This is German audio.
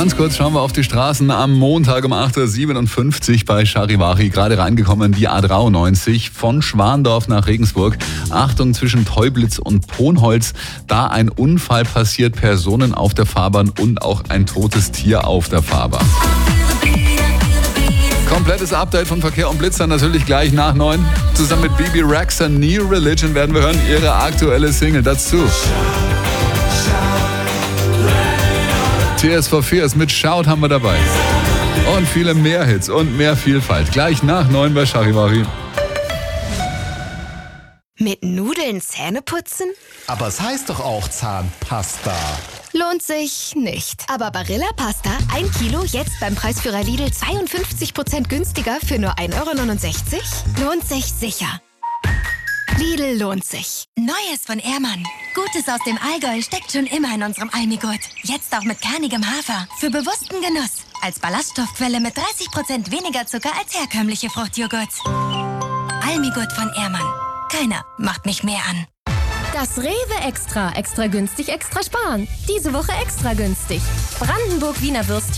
Ganz kurz schauen wir auf die Straßen am Montag um 8.57 Uhr bei Charivari. Gerade reingekommen die A93 von Schwandorf nach Regensburg. Achtung, zwischen Teublitz und Ponholz. Da ein Unfall passiert, Personen auf der Fahrbahn und auch ein totes Tier auf der Fahrbahn. Komplettes Update von Verkehr und Blitzer natürlich gleich nach 9. Zusammen mit Bebe Rexha, New Religion werden wir hören ihre aktuelle Single dazu. Tears for Fears mit Shout haben wir dabei. Und viele mehr Hits und mehr Vielfalt. Gleich nach 9 bei Charivari. Mit Nudeln Zähne putzen? Aber es heißt doch auch Zahnpasta. Lohnt sich nicht. Aber Barilla Pasta, 1 Kilo, jetzt beim Preisführer Lidl 52% günstiger für nur 1,69 €? Lohnt sich sicher. Lidl lohnt sich. Neues von Ehrmann. Gutes aus dem Allgäu steckt schon immer in unserem Almigurt. Jetzt auch mit kernigem Hafer. Für bewussten Genuss. Als Ballaststoffquelle mit 30% weniger Zucker als herkömmliche Fruchtjoghurts. Almigurt von Ehrmann. Keiner macht mich mehr an. Das Rewe Extra. Extra günstig, extra sparen. Diese Woche extra günstig. Brandenburg Wiener Würstchen.